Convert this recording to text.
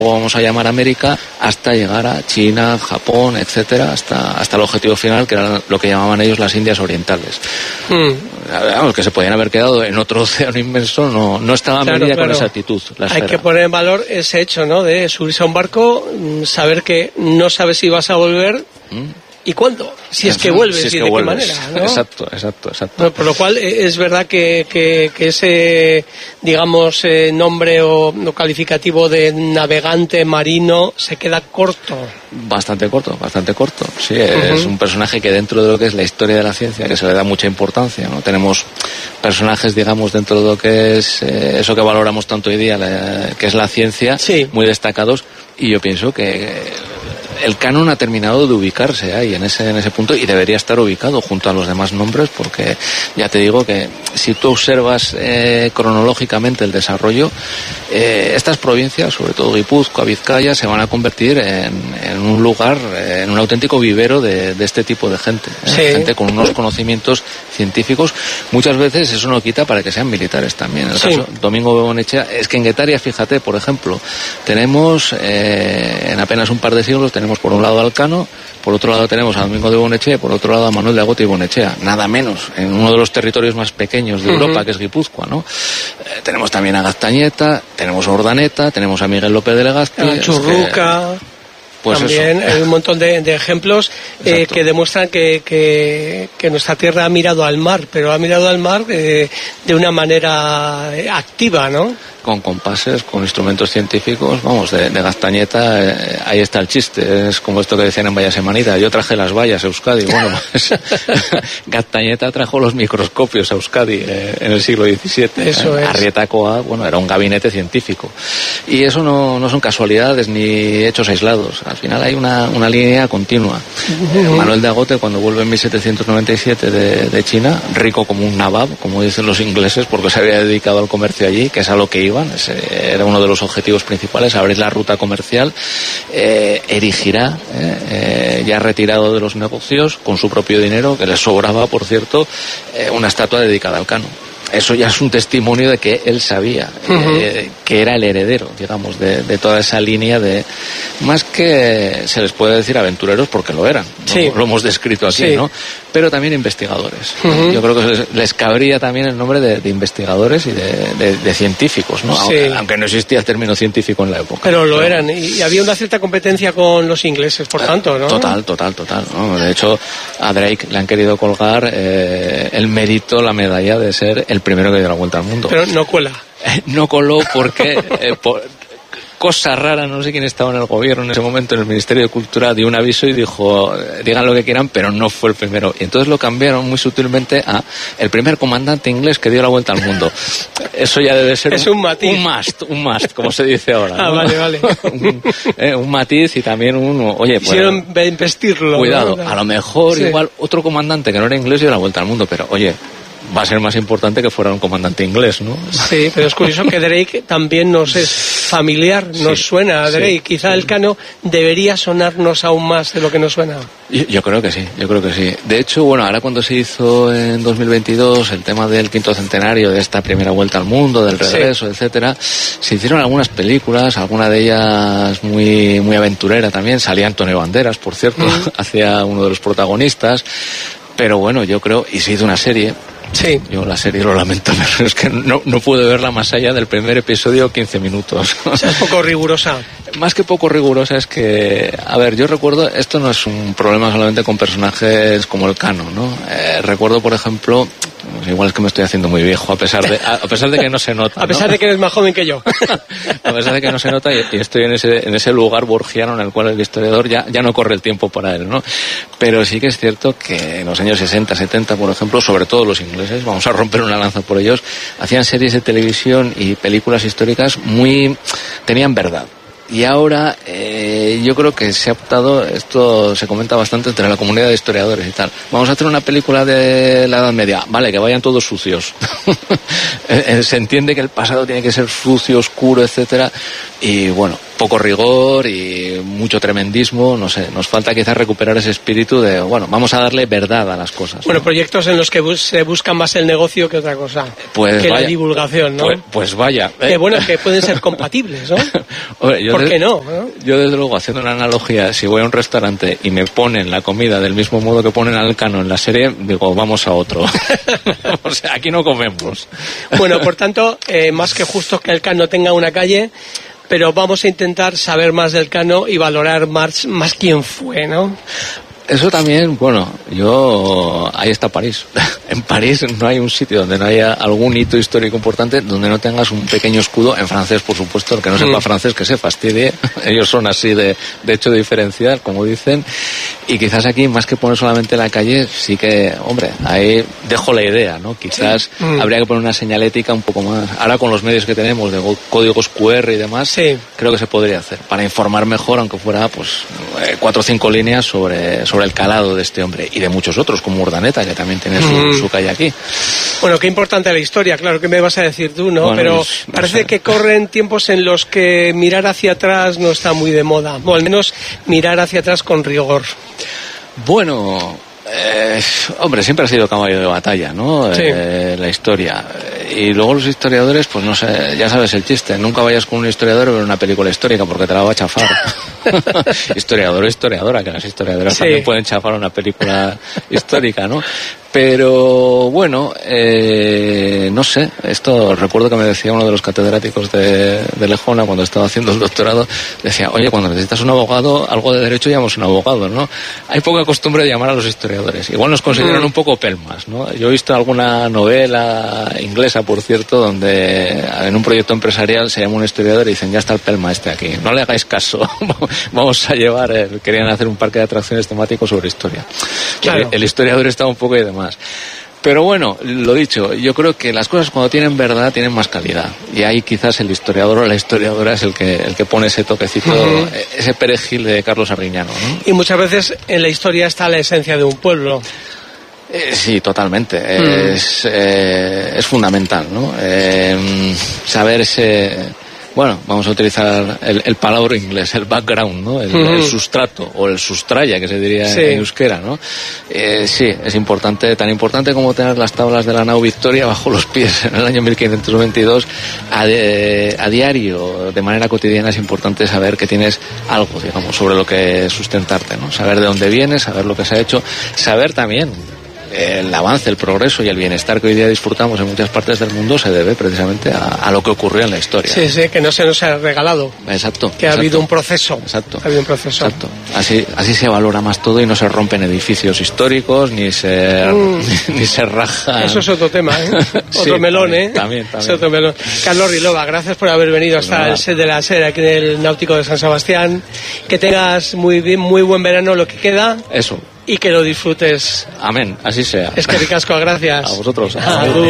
vamos a llamar América, hasta llegar a China, Japón, etcétera, hasta el objetivo final, que era lo que llamaban ellos las Indias Orientales. Vamos, que se podían haber quedado en otro océano inmenso, no estaba medida con esa actitud. Hay que poner en valor ese hecho, ¿no? De subirse a un barco, saber que no sabes si vas a volver y cuándo, si es que vuelves, y de qué manera, ¿no? Exacto. Bueno, por lo cual es verdad que ese, digamos, nombre o calificativo de navegante marino se queda corto. Bastante corto. Sí, es un personaje que dentro de lo que es la historia de la ciencia, que se le da mucha importancia, ¿no? Tenemos personajes, digamos, dentro de lo que es eso que valoramos tanto hoy día, que es la ciencia, muy destacados, y yo pienso que el canon ha terminado de ubicarse ahí en ese punto, y debería estar ubicado junto a los demás nombres, porque ya te digo que si tú observas cronológicamente el desarrollo, estas provincias, sobre todo Guipúzcoa, Vizcaya, se van a convertir en un lugar, en un auténtico vivero de este tipo de gente, gente con unos conocimientos científicos. Muchas veces eso no quita para que sean militares también. En el caso Domingo Bebonechea, es que en Guetaria, fíjate, por ejemplo, tenemos en apenas un par de siglos, tenemos por un lado a Alcano, por otro lado tenemos a Domingo de Bebonechea y por otro lado a Manuel de Agote y Bebonechea, nada menos, en uno de los territorios más pequeños de Europa, que es Guipúzcoa, ¿no? Tenemos también a Gaztañeta, tenemos a Urdaneta, tenemos a Miguel López de Legazpi, a Churruca. Pues también hay un montón de ejemplos que demuestran que nuestra tierra ha mirado al mar, pero ha mirado al mar de una manera activa, ¿no? Con compases, con instrumentos científicos, vamos, de Gaztañeta, ahí está el chiste, es como esto que decían en Vaya Semanita, yo traje las vallas a Euskadi, bueno, pues Gaztañeta trajo los microscopios a Euskadi en el siglo XVII, eso es. Arrietacoa, bueno, era un gabinete científico, y eso no son casualidades ni hechos aislados, al final hay una línea continua. Manuel de Agote, cuando vuelve en 1797 de China, rico como un nabab, como dicen los ingleses, porque se había dedicado al comercio allí, que es a lo que iban, era uno de los objetivos principales, abrir la ruta comercial, erigirá, ya retirado de los negocios, con su propio dinero, que le sobraba, por cierto, una estatua dedicada al Cano. Eso ya es un testimonio de que él sabía que era el heredero, digamos, de toda esa línea de, más que se les puede decir aventureros, porque lo eran, ¿no? Lo hemos descrito aquí, ¿no? Pero también investigadores. Yo creo que les cabría también el nombre de investigadores y de científicos, ¿no? Aunque no existía el término científico en la época. Pero lo eran, y había una cierta competencia con los ingleses, por tanto, ¿no? Total, ¿no? De hecho, a Drake le han querido colgar el mérito, la medalla de ser el primero que dio la vuelta al mundo. Pero no cuela. No coló porque... cosa rara, no sé quién estaba en el gobierno en ese momento, en el Ministerio de Cultura, dio un aviso y dijo, digan lo que quieran, pero no fue el primero. Y entonces lo cambiaron muy sutilmente a el primer comandante inglés que dio la vuelta al mundo. Eso ya debe ser un matiz. Un must, como se dice ahora, ¿no? Vale. un matiz y también oye, pues, quisieron investirlo. Cuidado, ¿no? A lo mejor igual otro comandante que no era inglés dio la vuelta al mundo, pero oye, va a ser más importante que fuera un comandante inglés, ¿no? Sí, pero es curioso que Drake también nos es familiar, nos suena a Drake. Quizá el Cano debería sonarnos aún más de lo que nos suena. Yo creo que sí. De hecho, bueno, ahora cuando se hizo en 2022 el tema del 5º centenario de esta primera vuelta al mundo, del regreso, etcétera, se hicieron algunas películas, alguna de ellas muy, muy aventurera también. Salía Antonio Banderas, por cierto, hacia uno de los protagonistas. Pero bueno, yo creo, y se hizo una serie. Sí. Yo la serie lo lamento, pero es que no pude verla más allá del primer episodio, 15 minutos. O sea, es poco rigurosa. Más que poco rigurosa es que, a ver, yo recuerdo, esto no es un problema solamente con personajes como el Cano, ¿no? Recuerdo, por ejemplo, igual es que me estoy haciendo muy viejo, a pesar de que no se nota. A pesar de que eres más joven que yo. A pesar de que no se nota, y estoy en ese lugar borgiano en el cual el historiador ya no corre el tiempo para él, ¿no? Pero sí que es cierto que en los años 60, 70, por ejemplo, sobre todo los ingleses, vamos a romper una lanza por ellos, hacían series de televisión y películas históricas tenían verdad. Y ahora yo creo que se ha optado, esto se comenta bastante entre la comunidad de historiadores y tal, vamos a hacer una película de la Edad Media, vale, que vayan todos sucios. Se entiende que el pasado tiene que ser sucio, oscuro, etcétera, y bueno, poco rigor y mucho tremendismo, no sé, nos falta quizás recuperar ese espíritu de, bueno, vamos a darle verdad a las cosas. Bueno, ¿no? Proyectos en los que se busca más el negocio que otra cosa, pues que vaya, la divulgación, ¿no? Pues vaya. Que bueno, que pueden ser compatibles, ¿no? Oye, ¿por qué no? Yo desde luego, haciendo una analogía, si voy a un restaurante y me ponen la comida del mismo modo que ponen al Cano en la serie, digo, vamos a otro. O sea, aquí no comemos. Bueno, por tanto, más que justo que el Cano tenga una calle, pero vamos a intentar saber más del Cano y valorar más quién fue, ¿no? Eso también, bueno, ahí está París. En París no hay un sitio donde no haya algún hito histórico importante, donde no tengas un pequeño escudo, en francés, por supuesto, el que no sepa francés que se fastidie. Ellos son así de hecho de diferenciar, como dicen. Y quizás aquí, más que poner solamente la calle, sí que, hombre, ahí dejo la idea, ¿no? Quizás habría que poner una señalética un poco más. Ahora con los medios que tenemos, de códigos QR y demás, creo que se podría hacer, para informar mejor, aunque fuera, pues, 4 o 5 líneas sobre el calado de este hombre y de muchos otros, como Urdaneta, que también tiene su calle aquí. Bueno, qué importante la historia, claro, ¿qué me vas a decir tú, no? Bueno, pero pues, parece que corren tiempos en los que mirar hacia atrás no está muy de moda, o al menos mirar hacia atrás con rigor. Bueno, hombre, siempre ha sido caballo de batalla, ¿no? Sí. La historia. Y luego los historiadores, pues no sé, ya sabes el chiste, nunca vayas con un historiador a ver una película histórica porque te la va a chafar. Historiador o historiadora, que las historiadoras también pueden chafar una película histórica, ¿no? Pero bueno, no sé, esto recuerdo que me decía uno de los catedráticos de Lejona cuando estaba haciendo el doctorado, decía, oye, cuando necesitas un abogado, algo de derecho llamas un abogado, ¿no? Hay poca costumbre de llamar a los historiadores, igual nos consideran un poco pelmas, ¿no? Yo he visto alguna novela inglesa, por cierto, donde en un proyecto empresarial se llama un historiador y dicen, ya está el pelma este aquí, no le hagáis caso, vamos a llevar, querían hacer un parque de atracciones temático sobre historia. Claro. El historiador está un poco y demás. Pero bueno, lo dicho, yo creo que las cosas cuando tienen verdad tienen más calidad. Y ahí quizás el historiador o la historiadora es el que pone ese toquecito, ese perejil de Carlos Arguiñano, ¿no? Y muchas veces en la historia está la esencia de un pueblo. Sí, totalmente. Es fundamental, ¿no? Saber bueno, vamos a utilizar el palabra inglés, el background, ¿no? El sustrato, o el sustraya, que se diría en euskera, ¿no? Sí, es importante, tan importante como tener las tablas de la nao Victoria bajo los pies en el año 1522, a diario, de manera cotidiana, es importante saber que tienes algo, digamos, sobre lo que sustentarte, ¿no? Saber de dónde vienes, saber lo que se ha hecho, saber también el avance, el progreso y el bienestar que hoy día disfrutamos en muchas partes del mundo se debe precisamente a lo que ocurrió en la historia. Sí, sí, que no se nos ha regalado. Exacto. Que ha habido un proceso. Exacto. Ha habido un proceso. Exacto. Así se valora más todo y no se rompen edificios históricos ni se raja. Eso es otro tema, ¿eh? Otro melón, ¿eh? También. Es otro melón. Carlos Rilova, gracias por haber venido hasta el set de la SER aquí en el Náutico de San Sebastián. Que tengas muy buen verano lo que queda. Eso. Y que lo disfrutes. Amén, así sea. Es que ricasco, gracias. A vosotros. Agur.